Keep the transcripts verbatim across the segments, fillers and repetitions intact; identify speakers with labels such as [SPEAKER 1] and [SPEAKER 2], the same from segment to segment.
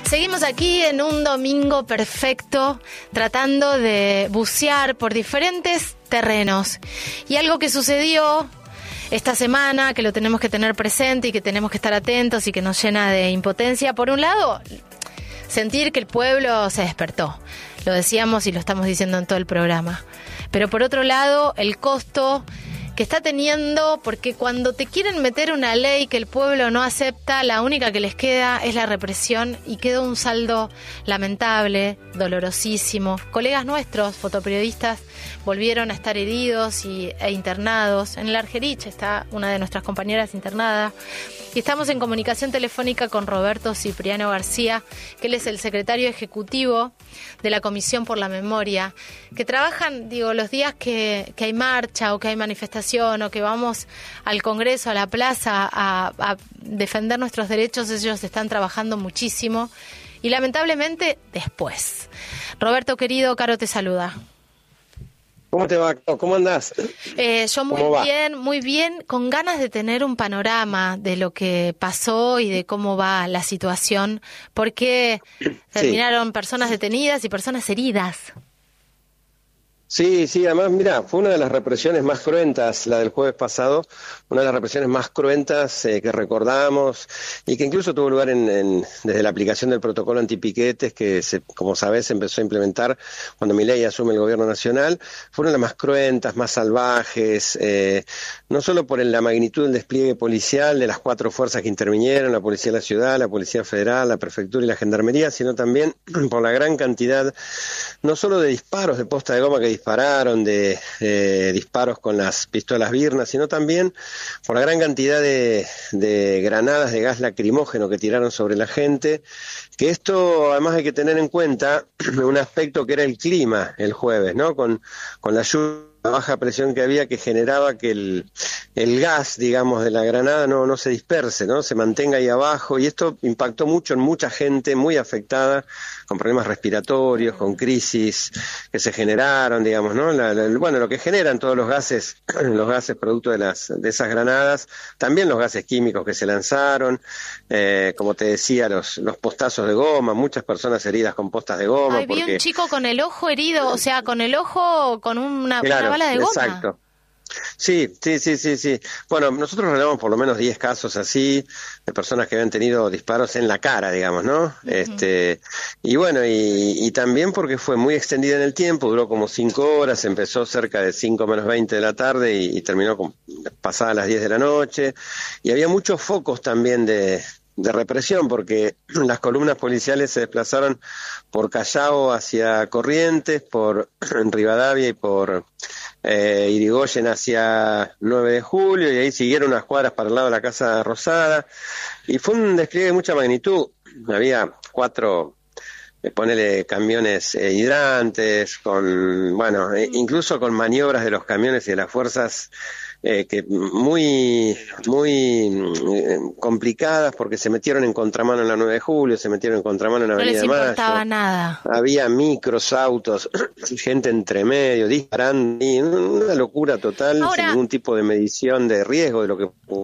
[SPEAKER 1] Seguimos aquí en un domingo perfecto, tratando de bucear por diferentes terrenos. Y algo que sucedió esta semana, que lo tenemos que tener presente y que tenemos que estar atentos y que nos llena de impotencia. Por un lado, sentir que el pueblo se despertó. Lo decíamos y lo estamos diciendo en todo el programa. Pero por otro lado, el costo que está teniendo, porque cuando te quieren meter una ley que el pueblo no acepta, la única que les queda es la represión y queda un saldo lamentable, dolorosísimo. Colegas nuestros, fotoperiodistas, volvieron a estar heridos y, e internados. En el Argerich está una de nuestras compañeras internada. Y estamos en comunicación telefónica con Roberto Cipriano García, que él es el secretario ejecutivo de la Comisión por la Memoria, que trabajan, digo, los días que, que hay marcha o que hay manifestación o que vamos al Congreso, a la plaza, a, a defender nuestros derechos. Ellos están trabajando muchísimo y lamentablemente después. Roberto, querido, Caro te saluda.
[SPEAKER 2] ¿Cómo te va? ¿Cómo andás?
[SPEAKER 1] Eh, yo muy bien, muy bien, con ganas de tener un panorama de lo que pasó y de cómo va la situación, porque sí. Terminaron personas detenidas y personas heridas.
[SPEAKER 2] Sí, sí, además, mira, fue una de las represiones más cruentas, la del jueves pasado, una de las represiones más cruentas eh, que recordamos y que incluso tuvo lugar en, en, desde la aplicación del protocolo antipiquetes que, se, como sabés, se empezó a implementar cuando Milei asume el gobierno nacional. Fueron las más cruentas, más salvajes, eh, no solo por la magnitud del despliegue policial de las cuatro fuerzas que intervinieron, la Policía de la Ciudad, la Policía Federal, la Prefectura y la Gendarmería, sino también por la gran cantidad, no solo de disparos de posta de goma que dispararon, de eh, disparos con las pistolas Birna, sino también por la gran cantidad de, de granadas de gas lacrimógeno que tiraron sobre la gente, que esto además hay que tener en cuenta un aspecto que era el clima el jueves, ¿no? Con, con la lluvia, la baja presión que había, que generaba que el, el gas, digamos, de la granada no, no se disperse, ¿no? Se mantenga ahí abajo, y esto impactó mucho en mucha gente muy afectada, con problemas respiratorios, con crisis que se generaron, digamos, ¿no? La, la, bueno, lo que generan todos los gases, los gases producto de las de esas granadas, también los gases químicos que se lanzaron, eh, como te decía, los, los postazos de goma, muchas personas heridas con postas de goma.
[SPEAKER 1] Ay,
[SPEAKER 2] porque...
[SPEAKER 1] vi un chico con el ojo herido, o sea, con el ojo con una,
[SPEAKER 2] claro,
[SPEAKER 1] una bala de goma.
[SPEAKER 2] Exacto. Sí, sí, sí, sí, sí. Bueno, nosotros relevamos por lo menos diez casos así, de personas que habían tenido disparos en la cara, digamos, ¿no? Uh-huh. Este, y bueno, y, y también porque fue muy extendida en el tiempo, duró como cinco horas, empezó cerca de cinco menos veinte de la tarde y, y terminó con, pasadas las diez de la noche, y había muchos focos también de... de represión, porque las columnas policiales se desplazaron por Callao hacia Corrientes, por Rivadavia y por eh, Irigoyen hacia nueve de julio, y ahí siguieron unas cuadras para el lado de la Casa Rosada, y fue un despliegue de mucha magnitud. Había cuatro, eh, ponele camiones eh, hidrantes, con, bueno, eh, incluso con maniobras de los camiones y de las fuerzas Eh, que muy muy eh, complicadas, porque se metieron en contramano en la nueve de julio, se metieron en contramano en la Avenida Mayo.
[SPEAKER 1] No les importaba nada.
[SPEAKER 2] Había micros, autos, gente entre medio, disparando, y una locura total. Ahora, sin ningún tipo de medición de riesgo de lo que...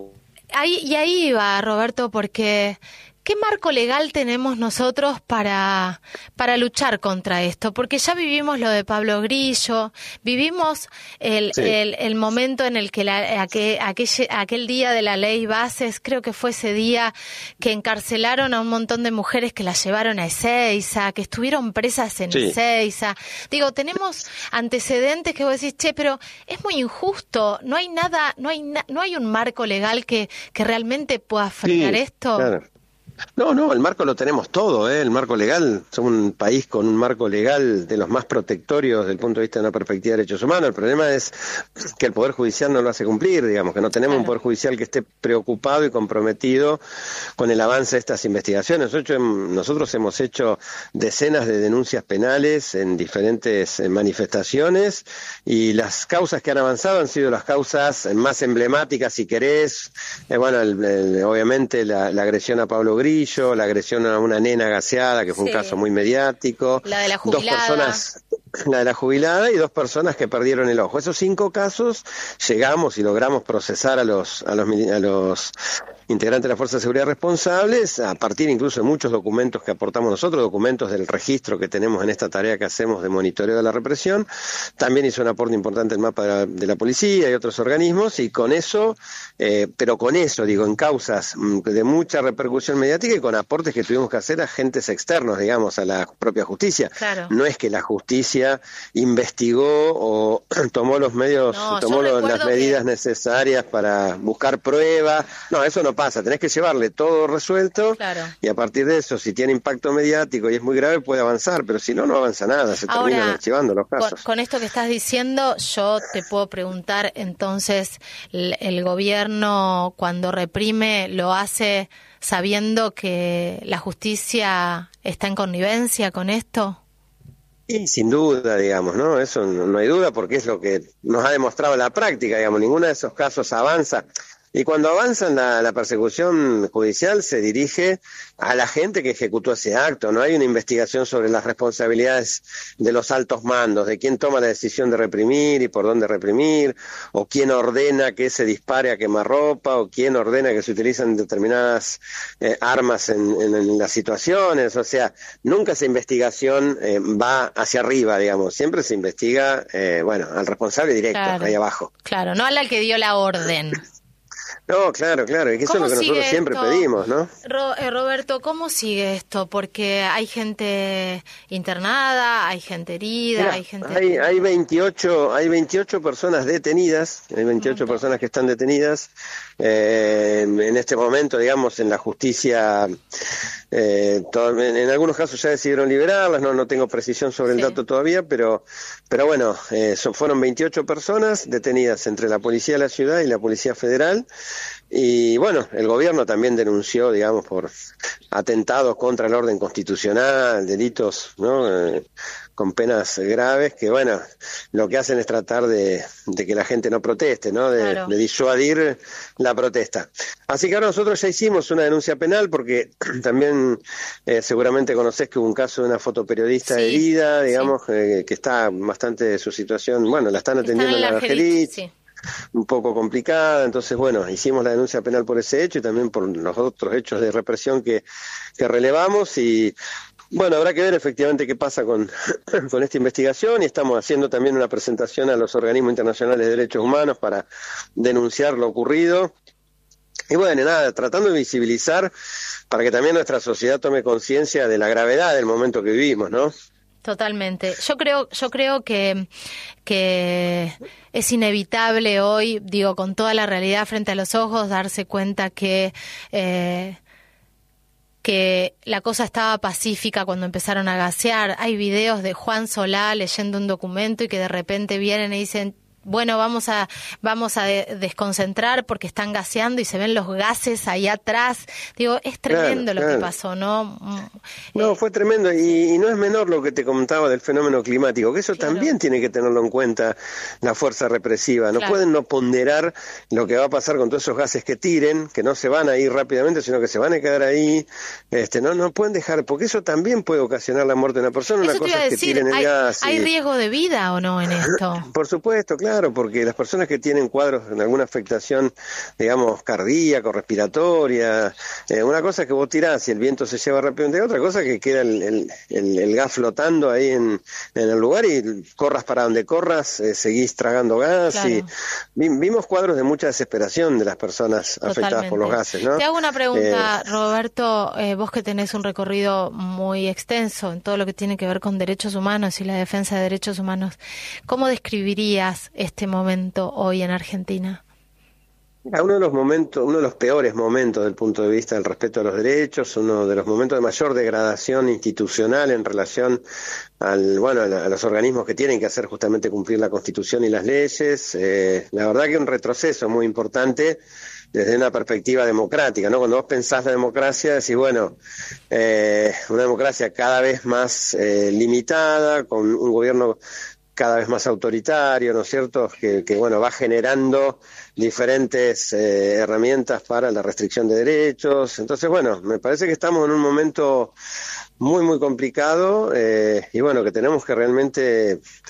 [SPEAKER 1] Ahí, y ahí va, Roberto, porque... ¿qué marco legal tenemos nosotros para, para luchar contra esto? Porque ya vivimos lo de Pablo Grillo, vivimos el, sí. el, el momento en el que la, aquel, aquel, aquel día de la ley Bases, creo que fue ese día que encarcelaron a un montón de mujeres que las llevaron a Ezeiza, que estuvieron presas en sí. Ezeiza. Digo, tenemos antecedentes que vos decís, che, pero es muy injusto, no hay nada, no hay, na, no hay un marco legal que, que realmente pueda frenar sí, esto.
[SPEAKER 2] Claro. No, no, el marco lo tenemos todo, ¿eh? El marco legal, somos un país con un marco legal de los más protectorios desde el punto de vista de una perspectiva de derechos humanos. El problema es que el Poder Judicial no lo hace cumplir, digamos, que no tenemos claro. un Poder Judicial que esté preocupado y comprometido con el avance de estas investigaciones. Nosotros, nosotros hemos hecho decenas de denuncias penales en diferentes manifestaciones, y las causas que han avanzado han sido las causas más emblemáticas, si querés, eh, bueno, el, el, obviamente la, la agresión a Pablo Grillo, la agresión a una nena gaseada, que fue sí. un caso muy mediático.
[SPEAKER 1] La de la jubilada.
[SPEAKER 2] Dos personas, la de la jubilada y dos personas que perdieron el ojo. Esos cinco casos llegamos y logramos procesar a los a los a los integrantes de la Fuerza de Seguridad responsables, a partir incluso de muchos documentos que aportamos nosotros, documentos del registro que tenemos en esta tarea que hacemos de monitoreo de la represión. También hizo un aporte importante el mapa de la, de la policía y otros organismos, y con eso, eh, pero con eso, digo, en causas de mucha repercusión mediática y con aportes que tuvimos que hacer a agentes externos, digamos, a la propia justicia.
[SPEAKER 1] Claro.
[SPEAKER 2] No es que la justicia investigó o tomó los medios,
[SPEAKER 1] no,
[SPEAKER 2] tomó lo, las medidas
[SPEAKER 1] que...
[SPEAKER 2] necesarias para buscar pruebas. No, eso no pasa. Tenés que llevarle todo resuelto, claro. Y a partir de eso, si tiene impacto mediático y es muy grave, puede avanzar, pero si no, no avanza nada. Se
[SPEAKER 1] Ahora,
[SPEAKER 2] terminan archivando los casos.
[SPEAKER 1] Con, con esto que estás diciendo, yo te puedo preguntar, entonces, el, el gobierno cuando reprime lo hace sabiendo que la justicia está en connivencia con esto.
[SPEAKER 2] Y sin duda, digamos, ¿no? Eso no, no hay duda, porque es lo que nos ha demostrado la práctica, digamos, ninguno de esos casos avanza. Y cuando avanza la, la persecución judicial se dirige a la gente que ejecutó ese acto. No hay una investigación sobre las responsabilidades de los altos mandos, de quién toma la decisión de reprimir y por dónde reprimir, o quién ordena que se dispare a quemarropa, o quién ordena que se utilicen determinadas eh, armas en, en, en las situaciones. O sea, nunca esa investigación eh, va hacia arriba, digamos. Siempre se investiga, eh, bueno, al responsable directo,
[SPEAKER 1] claro,
[SPEAKER 2] ahí abajo.
[SPEAKER 1] Claro, no al que dio la orden.
[SPEAKER 2] No, claro, claro, y que eso es lo que nosotros siempre
[SPEAKER 1] esto?
[SPEAKER 2] pedimos, ¿no?
[SPEAKER 1] Ro- eh, Roberto, ¿cómo sigue esto? Porque hay gente internada, hay gente herida,
[SPEAKER 2] Mirá,
[SPEAKER 1] hay gente...
[SPEAKER 2] Hay, hay veintiocho, hay veintiocho personas detenidas, hay veintiocho personas que están detenidas eh, en este momento, digamos, en la justicia. Eh, todo, en, en algunos casos ya decidieron liberarlas, no, no tengo precisión sobre el sí. dato todavía, pero, pero bueno, eh, son, fueron veintiocho personas detenidas entre la Policía de la Ciudad y la Policía Federal. Y bueno, el gobierno también denunció, digamos, por atentados contra el orden constitucional, delitos, ¿no? Eh, con penas graves que, bueno, lo que hacen es tratar de, de que la gente no proteste, ¿no? De, claro. de disuadir la protesta. Así que ahora nosotros ya hicimos una denuncia penal porque también eh, seguramente conocés que hubo un caso de una fotoperiodista sí, herida, digamos, sí. eh, que está bastante su situación, bueno, la están atendiendo en la Argelit. Sí. Un poco complicada, entonces bueno, hicimos la denuncia penal por ese hecho y también por los otros hechos de represión que, que relevamos y bueno, habrá que ver efectivamente qué pasa con, con esta investigación y estamos haciendo también una presentación a los organismos internacionales de derechos humanos para denunciar lo ocurrido. Y bueno, nada, tratando de visibilizar para que también nuestra sociedad tome conciencia de la gravedad del momento que vivimos, ¿no?
[SPEAKER 1] Totalmente. Yo creo, yo creo que, que es inevitable hoy, digo, con toda la realidad frente a los ojos, darse cuenta que eh, que la cosa estaba pacífica cuando empezaron a gasear. Hay videos de Juan Solá leyendo un documento y que de repente vienen y dicen, bueno, vamos a vamos a de, desconcentrar porque están gaseando y se ven los gases ahí atrás. Digo, es tremendo claro, lo claro. que pasó, ¿no?
[SPEAKER 2] No,
[SPEAKER 1] eh,
[SPEAKER 2] fue tremendo y, y no es menor lo que te comentaba del fenómeno climático, que eso claro. también tiene que tenerlo en cuenta la fuerza represiva. No claro. pueden no ponderar lo que va a pasar con todos esos gases que tiren, que no se van a ir rápidamente, sino que se van a quedar ahí. Este, no, no pueden dejar, porque eso también puede ocasionar la muerte de una persona.
[SPEAKER 1] Eso
[SPEAKER 2] una cosa
[SPEAKER 1] es que
[SPEAKER 2] decir, tiren el
[SPEAKER 1] hay,
[SPEAKER 2] gas.
[SPEAKER 1] ¿Hay
[SPEAKER 2] y...
[SPEAKER 1] riesgo de vida o no en esto?
[SPEAKER 2] Por supuesto, claro. Claro, porque las personas que tienen cuadros de alguna afectación, digamos, cardíaca o respiratoria, eh, una cosa es que vos tirás y el viento se lleva rápidamente, otra cosa es que queda el, el, el, el gas flotando ahí en, en el lugar y corras para donde corras, eh, seguís tragando gas claro. y vi, vimos cuadros de mucha desesperación de las personas Totalmente. afectadas por los gases, ¿no?
[SPEAKER 1] Te hago una pregunta, eh, Roberto, eh, vos que tenés un recorrido muy extenso en todo lo que tiene que ver con derechos humanos y la defensa de derechos humanos, ¿cómo describirías este momento hoy en Argentina?
[SPEAKER 2] Uno de los momentos, uno de los peores momentos desde el punto de vista del respeto a los derechos, uno de los momentos de mayor degradación institucional en relación al, bueno, a los organismos que tienen que hacer justamente cumplir la Constitución y las leyes. Eh, la verdad que un retroceso muy importante desde una perspectiva democrática, ¿no? Cuando vos pensás la democracia, decís, bueno, eh, una democracia cada vez más eh, limitada, con un gobierno cada vez más autoritario, ¿no es cierto?, que, que bueno, va generando diferentes eh, herramientas para la restricción de derechos. Entonces, bueno, me parece que estamos en un momento muy, muy complicado eh, y bueno, que tenemos que realmente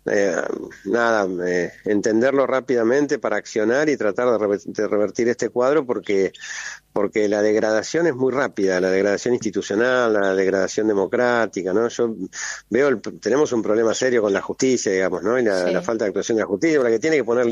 [SPEAKER 2] eh, nada, eh, entenderlo rápidamente para accionar y tratar de, rever- de revertir este cuadro, porque porque la degradación es muy rápida, la degradación institucional, la degradación democrática, ¿no? Yo veo, el, tenemos un problema serio con la justicia, digamos, ¿no? Y la,
[SPEAKER 1] Sí.
[SPEAKER 2] la falta de actuación de la justicia, la que tiene que poner